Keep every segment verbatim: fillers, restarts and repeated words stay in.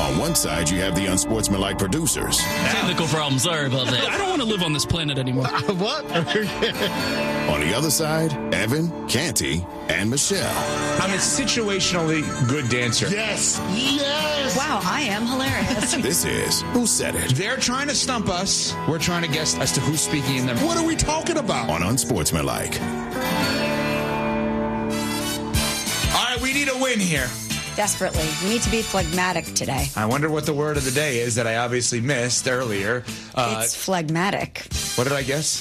On one side, you have the unsportsmanlike producers. Technical problem. Sorry about that. I don't want to live on this planet anymore. What? On the other side, Evan, Canty, and Michelle. I'm a situationally good dancer. Yes. Yes. Wow, I am hilarious. This is Who Said It? They're trying to stump us. We're trying to guess as to who's speaking in them. What are we talking about? On Unsportsmanlike. All right, we need a win here. Desperately. We need to be phlegmatic today. I wonder what the word of the day is that I obviously missed earlier. Uh, It's phlegmatic. what did I guess?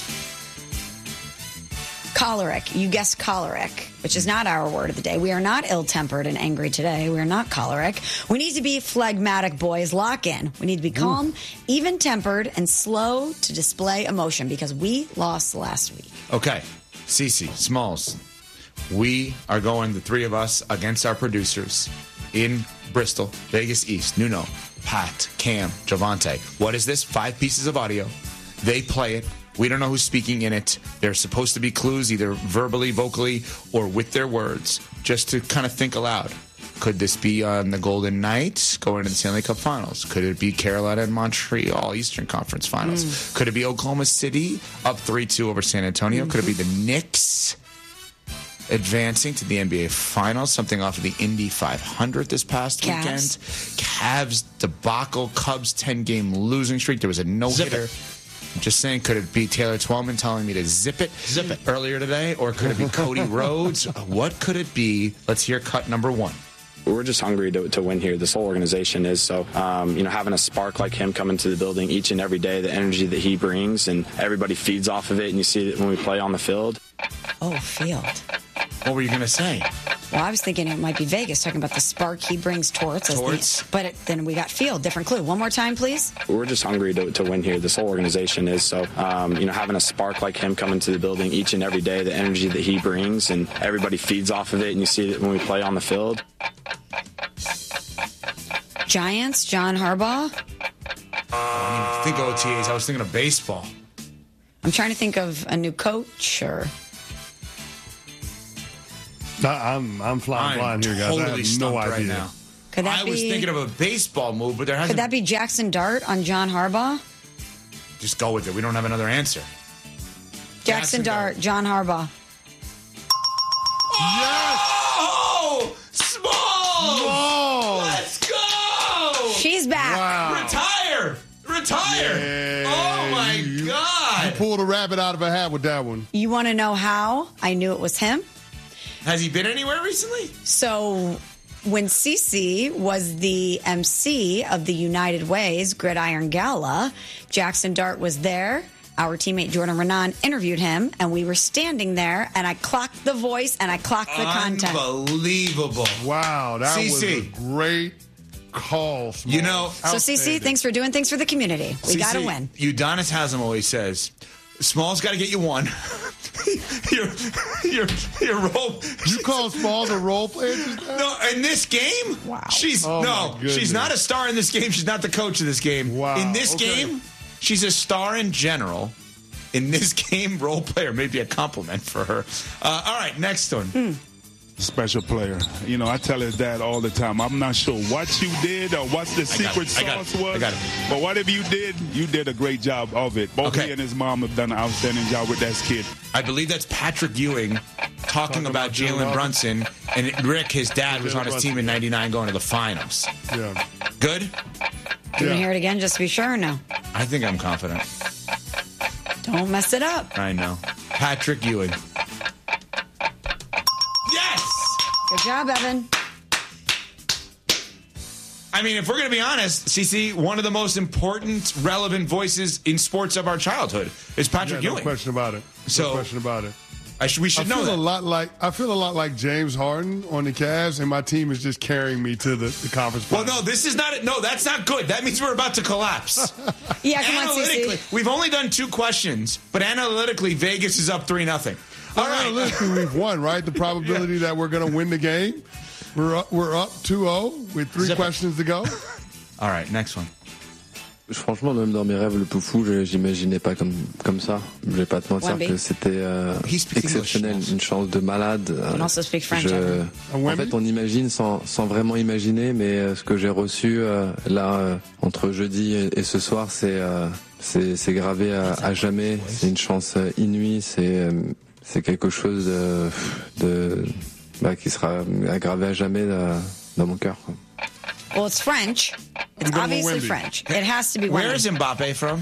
Choleric. You guessed choleric, which is not our word of the day. We are not ill-tempered and angry today. We are not choleric. We need to be phlegmatic, boys. Lock in. We need to be calm, even-tempered, and slow to display emotion because we lost last week. Okay, Cece, Smalls. We are going, the three of us, against our producers in Bristol, Vegas East, Nuno, Pat, Cam, Javante. What is this? Five pieces of audio. They play it. We don't know who's speaking in it. There's supposed to be clues, either verbally, vocally, or with their words, just to kind of think aloud. Could this be on the Golden Knights going to the Stanley Cup Finals? Could it be Carolina and Montreal Eastern Conference Finals? Mm. Could it be Oklahoma City up three two over San Antonio? Mm-hmm. Could it be the Knicks advancing to the N B A Finals, something off of the Indy five hundred this past Cavs. weekend? Cavs debacle, Cubs ten-game losing streak. There was a no-hitter. I'm just saying, could it be Taylor Twellman telling me to zip it, Zip it. earlier today? Or could it be Cody Rhodes? What could it be? Let's hear cut number one. We're just hungry to, to win here. This whole organization is. So, um, you know, having a spark like him come into the building each and every day, the energy that he brings, and everybody feeds off of it, and you see it when we play on the field. Oh, field. What were you going to say? Well, I was thinking it might be Vegas, talking about the spark he brings towards us. Torts. The, but it, then we got field, different clue. One more time, please. We're just hungry to, to win here. This whole organization is. So, um, you know, having a spark like him come into the building each and every day, the energy that he brings, and everybody feeds off of it, and you see it when we play on the field. Giants, John Harbaugh. I think O T As. I was thinking of baseball. I'm trying to think of a new coach or... No, I'm I'm flying I'm blind here, guys. totally I have no stumped idea. right now. Could that I be, was thinking of a baseball move, but there hasn't... Could that be Jackson Dart on John Harbaugh? Just go with it. We don't have another answer. Jackson, Jackson Dart, Dart. John Harbaugh. Yes! Oh! Smalls! Whoa! Let's go! She's back. Wow. Retire! Retire! Yeah, Oh, my you- God! You pulled a rabbit out of a hat with that one. You want to know how I knew it was him? Has he been anywhere recently? So when Cece was the M C of the United Ways Gridiron Gala, Jackson Dart was there. Our teammate Jordan Renan interviewed him, and we were standing there, and I clocked the voice and I clocked the content. Unbelievable. Wow, that C C. was a great call. Smalls. You know- So Cece, Outstanding. thanks for doing things for the community. We See, got to see, win. Udonis Haslam always says, Smalls got to get you one. your, your, your role. You call Smalls a role player? just now? No, in this game, Wow. she's Oh, no, my goodness. she's not a star in this game. She's not the coach of this game. Wow, In this okay. game, she's a star in general. In this game, role player may be a compliment for her. Uh, all right, next one. Hmm. Special player. You know, I tell his dad all the time, I'm not sure what you did or what the got secret it. I got sauce it. I was. got it. But whatever you did, you did a great job of it. Both Okay. he and his mom have done an outstanding job with that kid. I believe that's Patrick Ewing talking about about Jalen Jalen Brunson. And Rick, his dad, was Jalen on his Brunson. team in ninety-nine going to the finals. Yeah. Good? You want to hear it again just to be sure or no? I think I'm confident. Don't mess it up. I know. Patrick Ewing. Yes! Good job, Evan. I mean, if we're going to be honest, Cece, one of the most important, relevant voices in sports of our childhood is Patrick Yeah, no Ewing. question about it. No So- question about it. I should, we I should feel know a that. lot like I feel a lot like James Harden on the Cavs, and my team is just carrying me to the, the conference. Well, finals. no, this is not it. No, that's not good. That means we're about to collapse. Yeah, come on, Analytically, Cece. we've only done two questions, but analytically, Vegas is up three nothing. All Well, right. analytically, we've won, right? The probability that we're going to win the game, we're up, we're up two oh with three Zip it. questions to go. All right, next one. Franchement, même dans mes rêves le plus fous, je j'imaginais pas comme comme ça. Je vais pas te mentir Wemby. que c'était euh, exceptionnel, English. une chance de malade. You can also speak French. Je- Evan. Ah, en Wemby? fait, on imagine sans sans vraiment imaginer, mais euh, ce que j'ai reçu euh, là euh, entre jeudi et, et ce soir, c'est euh, c'est c'est gravé à, à jamais. C'est une chance euh, inouïe. C'est euh, c'est quelque chose de, de bah, qui sera gravé à jamais euh, dans mon cœur, quoi. Well, it's French. It's I'm going obviously with Wemby. French. It has to be Where Wemby. is Mbappe from?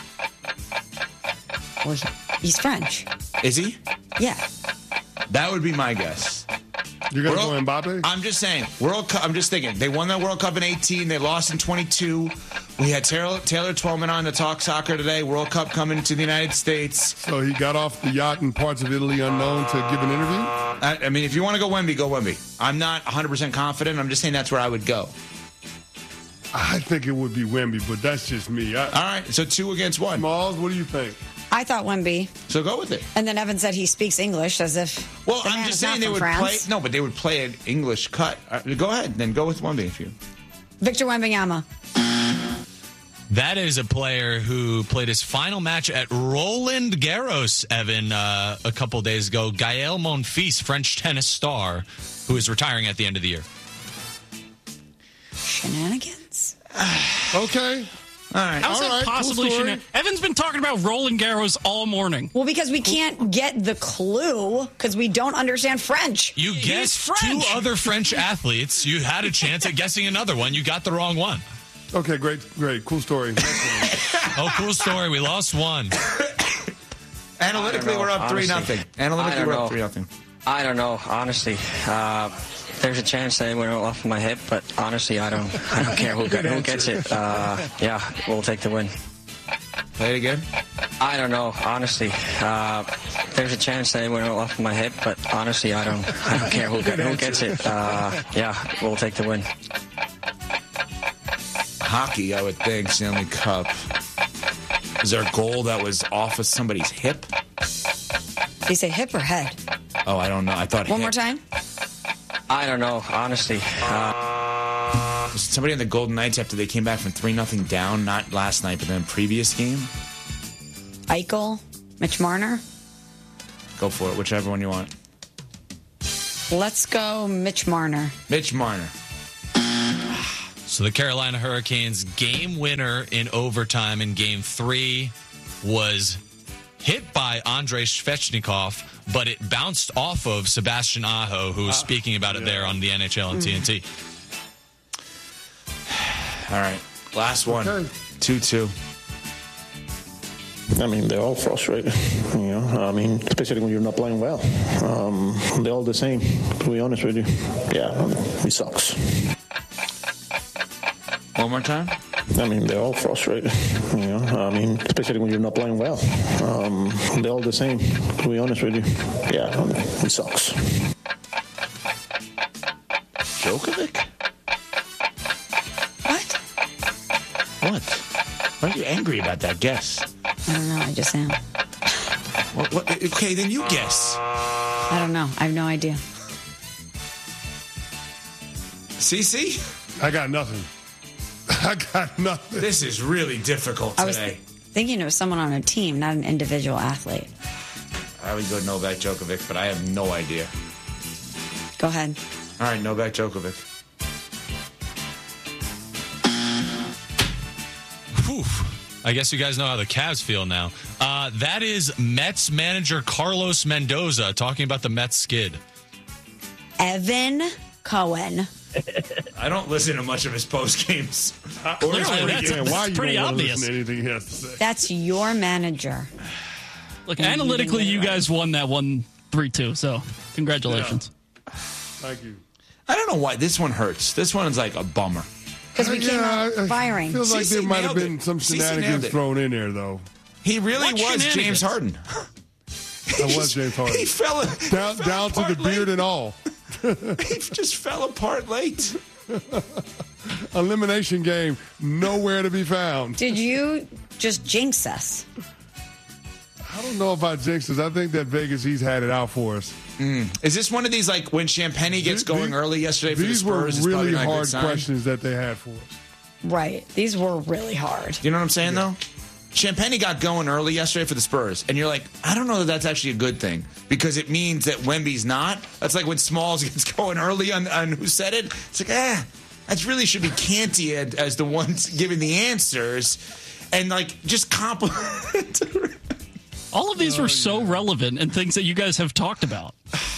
Well, he- he's French. Is he? Yeah. That would be my guess. You're going to World- go Mbappe? I'm just saying, World Cup. I'm just thinking they won the World Cup in eighteen. They lost in twenty-two. We had Taylor, Taylor Twellman on to talk soccer today. World Cup coming to the United States. So he got off the yacht in parts of Italy unknown to give an interview? I, I mean, if you want to go Wemby, go Wemby. I'm not one hundred percent confident. I'm just saying that's where I would go. I think it would be Wemby, but that's just me. I, All right, so two against one. Smalls, what do you think? I thought Wemby. So go with it. And then Evan said he speaks English as if. Well, the I'm man just is saying not they from would France. play. No, but they would play an English cut. Uh, go ahead, then go with Wemby if you. Victor Wembanyama. That is a player who played his final match at Roland Garros, Evan, uh, a couple days ago. Gaël Monfils, French tennis star, who is retiring at the end of the year. Shenanigans. Okay. All right. How's All that right, cool possibly story. shenan- Evan's been talking about Roland Garros all morning. Well, because we can't get the clue because we don't understand French. You He's guessed two French. other French athletes. You had a chance at guessing another one. You got the wrong one. Okay, great, great. Cool story. Oh, cool story. We lost one. Analytically, know, we're up three honestly. nothing. I Analytically, don't we're know. up three nothing. I don't know, honestly. Uh, there's a chance that it went off my hip, but honestly, I don't. I don't care who, who gets it. Uh, yeah, we'll take the win. Play it again. I don't know, honestly. Uh, there's a chance that it went off my hip, but honestly, I don't. I don't care who, who gets it. Uh, yeah, we'll take the win. Hockey, I would think. Stanley Cup. Is there a goal that was off of somebody's hip? Did you say hip or head? Oh, I don't know. I thought One hip. more time. I don't know, honestly. Uh, Was it somebody on the Golden Knights after they came back from three nothing down? Not last night, but then previous game. Eichel, Mitch Marner. Go for it. Whichever one you want. Let's go, Mitch Marner. Mitch Marner. So the Carolina Hurricanes game winner in overtime in game three was hit by Andrei Svechnikov, but it bounced off of Sebastian Aho, who was speaking about it there on the N H L and T N T. All right. Last one. Okay. two two. I mean, they're all frustrated, you know. I mean, especially when you're not playing well. Um, they're all the same, to be honest with you. Yeah, it sucks. One more time. I mean, they're all frustrated, you know. I mean, especially when you're not playing well. Um, they're all the same, to be honest with you. Yeah, it sucks. Djokovic? What? What? Why are you angry about that guess? I don't know. I just am. What, what, okay, then you guess. I don't know. I have no idea. Cece? I got nothing. I got nothing. This is really difficult I was today. th- thinking it was someone on a team, not an individual athlete. I would go Novak Djokovic, but I have no idea. Go ahead. All right, Novak Djokovic. Whew. I guess you guys know how the Cavs feel now. Uh, that is Mets manager Carlos Mendoza talking about the Mets skid. Evan Cohen. I don't listen to much of his post games. Clearly, that's, Yeah, why that's you pretty don't want to obvious. listen to anything he has to say? That's your manager. Look, And you analytically, didn't get it you right. guys won that one three two, so congratulations. Thank you. I don't know why this one hurts. This one is like a bummer. Because we came out I- I firing. Feels like Cece there might have nailed been it. some Cece nailed shenanigans it. thrown in there, though. He really What was shenanigans? James Harden. I was James Harden. He fell Down, fell down to the apart beard late. and all. He just fell apart late. Elimination game, nowhere to be found. Did you just jinx us? I don't know about jinxes. I think that Vegas, he's had it out for us. Is this one of these like when Champagne gets These- going early yesterday for the These Spurs? were it's probably really not a good hard sign? questions that they had for us. Right. These were really hard. You know what I'm saying, though? Champagny got going early yesterday for the Spurs, and you're like, I don't know that that's actually a good thing because it means that Wemby's not. That's like when Smalls gets going early on, on who said it. It's like, eh, that really should be Canty as, as the ones giving the answers, and like just compliment. All of these were so relevant and things that you guys have talked about.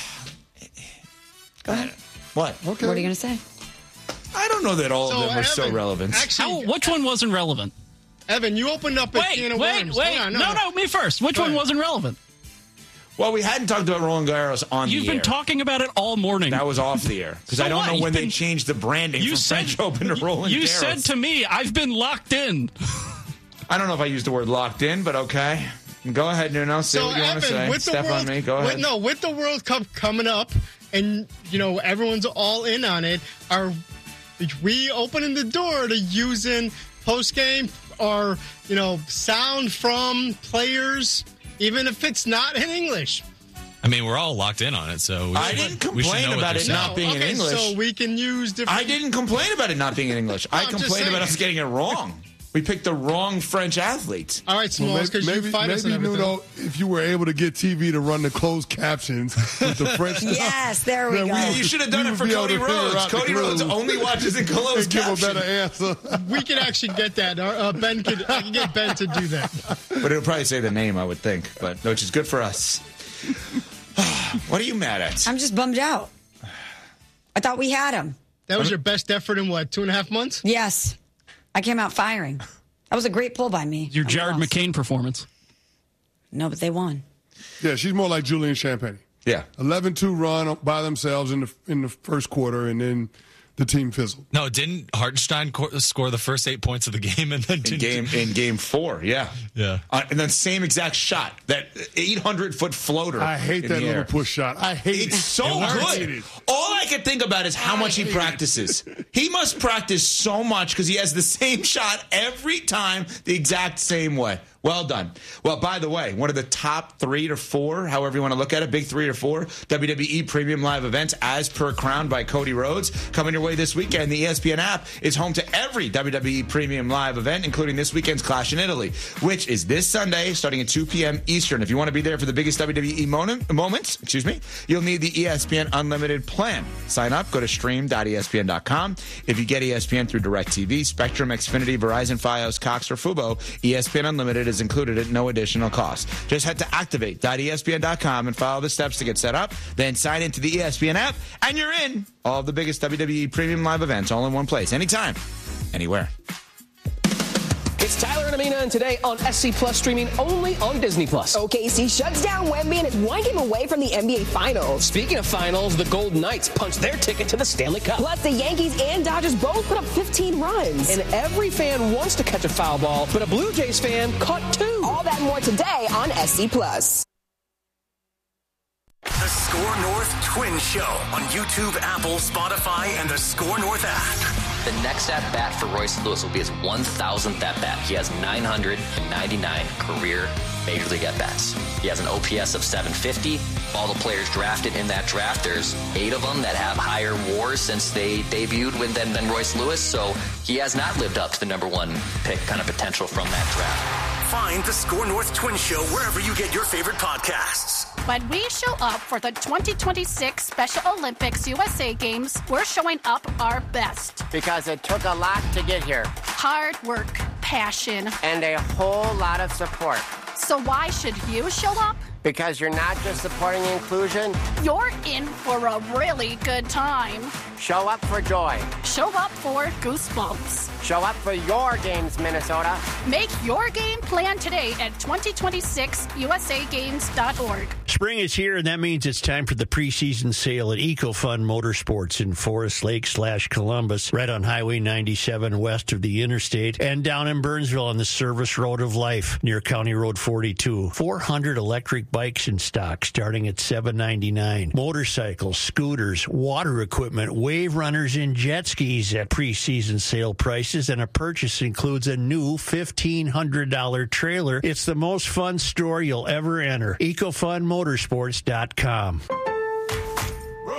Go ahead. What? Okay. What are you going to say? I don't know that all So, of them were Evan, so relevant. actually- How, which one wasn't relevant? Evan, you opened up a Wait, can of wait, worms. wait. Hang on, no, no, me first. Which Go one ahead. wasn't relevant? Well, we hadn't talked about Roland Garros on You've the been air. talking about it all morning. That was off the air because So I don't what? know You've when they been- changed the branding You from said- French Open to Roland You Garros. said to me, I've been locked in. I don't know if I used the word locked in, but okay. Go ahead, Nuno. Say So, what you want to Evan, say. with the Step World, on me. Go with- ahead. no, with the World Cup coming up, and you know everyone's all in on it. Are we opening the door to using post game or you know sound from players, even if it's not in English? I mean, we're all locked in on it, so we I should, didn't we should complain know what about they're it saying. not being in okay, English. so we can use different. I didn't complain about it not being in English. I I'm just complained about saying. us getting it wrong. We picked the wrong French athletes. All right, Well, Smalls, because maybe you fight us and maybe everything. Nuno, if you were able to get T V to run the closed captions with the French stuff, Yes, there we then go. You should have done we it would for be able Cody to figure Rhodes. out the Cody Rhodes clues only watches in closed and give a caption. better answer. We can actually get that. Uh, uh, Ben could. I can get Ben to do that. But it'll probably say the name, I would think, but which is good for us. What are you mad at? I'm just bummed out. I thought we had him. That was your best effort in what, two and a half months? Yes. I came out firing. That was a great pull by me. Your And we Jared lost. McCain performance. No, but they won. Yeah, she's more like Julian Champagny. Yeah. eleven two run by themselves in the in the first quarter, and then the team fizzled. No, didn't Hartenstein co- score the first eight points of the game and then In didn't game in game four, yeah. Yeah. Uh, and then same exact shot, that eight hundred foot floater. I hate in that the little air. push shot. I hate it. It's so I hate good. it. All I can think about is how much he practices. He must practice so much because he has the same shot every time the exact same way. Well done. Well, by the way, one of the top three to four, however you want to look at it, big three or four, W W E Premium Live events as per Crown by Cody Rhodes coming your way this weekend. The E S P N app is home to every W W E Premium Live event, including this weekend's Clash in Italy, which is this Sunday starting at two p.m. Eastern. If you want to be there for the biggest W W E moment, moments, excuse me, you'll need the E S P N Unlimited plan. Sign up, go to stream dot E S P N dot com. If you get E S P N through DirecTV, Spectrum, Xfinity, Verizon, Fios, Cox, or Fubo, E S P N Unlimited is included at no additional cost. Just head to activate dot E S P N dot com and follow the steps to get set up. Then sign into the E S P N app, and you're in. All of the biggest W W E Premium Live events all in one place, anytime, anywhere. It's Tyler and Amina, and today on S C Plus, streaming only on Disney Plus. O K C shuts down Wemby and is one game away from the N B A Finals. Speaking of finals, the Golden Knights punched their ticket to the Stanley Cup. Plus, the Yankees and Dodgers both put up fifteen runs. And every fan wants to catch a foul ball, but a Blue Jays fan caught two. All that and more today on S C Plus. The Score North Twin Show on YouTube, Apple, Spotify, and the Score North app. The next at-bat for Royce Lewis will be his one thousandth at-bat. He has nine hundred ninety-nine career Major League at-bats. He has an O P S of seven fifty. All the players drafted in that draft, there's eight of them that have higher WARs since they debuted with than, than Royce Lewis, so he has not lived up to the number one pick kind of potential from that draft. Find the Score North Twin Show wherever you get your favorite podcasts. When we show up for the twenty twenty-six Special Olympics U S A Games, we're showing up our best. Because it took a lot to get here. Hard work, passion, and a whole lot of support. So why should you show up? Because you're not just supporting inclusion. You're in for a really good time. Show up for joy. Show up for goosebumps. Show up for your games, Minnesota. Make your game plan today at twenty twenty-six U S A games dot org. Spring is here, and that means it's time for the preseason sale at EcoFun Motorsports in Forest Lake slash Columbus, right on Highway ninety-seven west of the interstate, and down in Burnsville on the Service Road of Life near County Road forty-two. four hundred electric bikes in stock starting at seven ninety-nine. Motorcycles, scooters, water equipment, wave runners, and jet skis at preseason sale prices, and a purchase includes a new fifteen hundred dollars trailer. It's the most fun store you'll ever enter. EcoFun Motorsports dot com.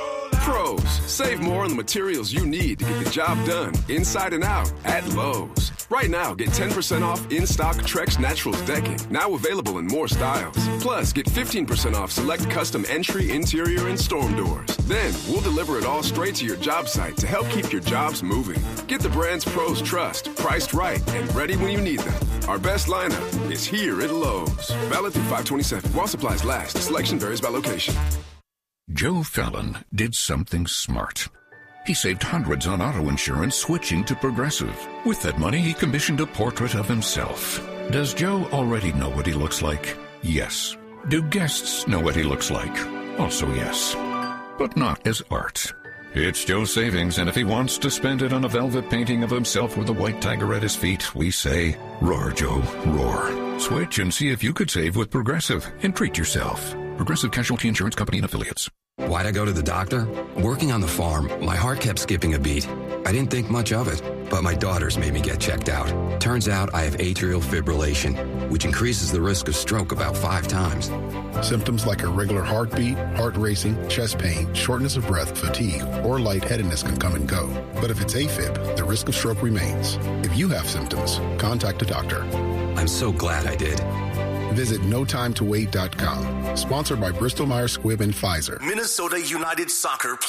Pros, save more on the materials you need to get the job done inside and out at Lowe's. Right now, get ten percent off in-stock Trex Naturals decking, now available in more styles. Plus, get fifteen percent off select custom entry, interior, and storm doors. Then, we'll deliver it all straight to your job site to help keep your jobs moving. Get the brands pros trust, priced right, and ready when you need them. Our best lineup is here at Lowe's. Valid through five twenty-seven. While supplies last, selection varies by location. Joe Fallon did something smart. He saved hundreds on auto insurance switching to Progressive. With that money, he commissioned a portrait of himself. Does Joe already know what he looks like? Yes. Do guests know what he looks like? Also yes. But not as art. It's Joe's savings, and if he wants to spend it on a velvet painting of himself with a white tiger at his feet, we say, roar, Joe, roar. Switch and see if you could save with Progressive and treat yourself. Progressive Casualty Insurance Company and Affiliates. Why'd I go to the doctor? Working on the farm, my heart kept skipping a beat. I didn't think much of it, but my daughters made me get checked out. Turns out I have atrial fibrillation, which increases the risk of stroke about five times. Symptoms like irregular heartbeat, heart racing, chest pain, shortness of breath, fatigue, or lightheadedness can come and go. But if it's AFib, the risk of stroke remains. If you have symptoms, contact a doctor. I'm so glad I did. Visit no time to wait dot com. Sponsored by Bristol Myers Squibb and Pfizer. Minnesota United Soccer